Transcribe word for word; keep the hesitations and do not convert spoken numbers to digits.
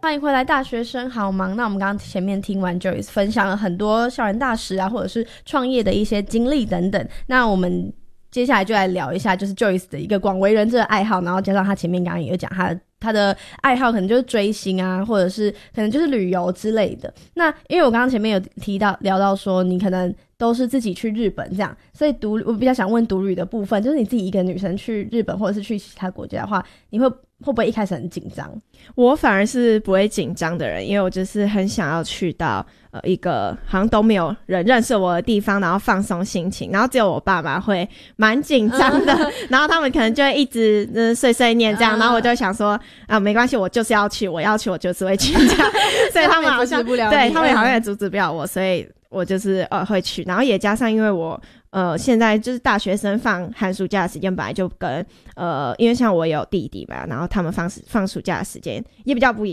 欢迎回来，大学生好忙。那我们刚刚前面听完 Joyce 分享了很多校园大使啊，或者是创业的一些经历等等。那我们接下来就来聊一下，就是 Joyce 的一个广为人知的爱好，然后加上他前面刚刚也有讲他的他的爱好可能就是追星啊，或者是可能就是旅游之类的。那因为我刚刚前面有提到聊到说你可能都是自己去日本这样，所以独我比较想问独旅的部分，就是你自己一个女生去日本或者是去其他国家的话，你会会不会一开始很紧张？ 我反而是不会紧张的人，因为我就是很想要去到呃一个好像都没有人认识我的地方，然后放松心情，然后只有我爸妈会蛮紧张的然后他们可能就会一直、呃、碎碎念这样，然后我就会想说啊没关系，我就是要去，我要去我就是会去这样所以他们好像对他们好像也阻止不了我，所以我就是呃会去，然后也加上因为我呃现在就是大学生放寒暑假的时间本来就跟呃因为像我有弟弟嘛，然后他们放放暑假的时间也比较不一